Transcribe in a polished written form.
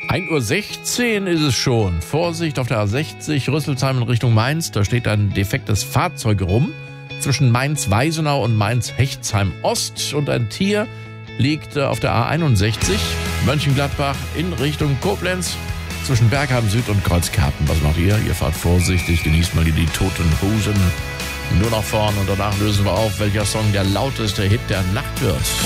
1:16 Uhr ist es schon. Vorsicht auf der A60 Rüsselsheim in Richtung Mainz. Da steht ein defektes Fahrzeug rum. Zwischen Mainz-Weisenau und Mainz-Hechtsheim-Ost. Und ein Tier liegt auf der A61 Mönchengladbach in Richtung Koblenz. Zwischen Bergheim Süd und Kreuzkarten. Was macht ihr? Ihr fahrt vorsichtig, genießt mal die Toten Hosen. Nur nach vorn und danach lösen wir auf, welcher Song der lauteste Hit der Nacht wird.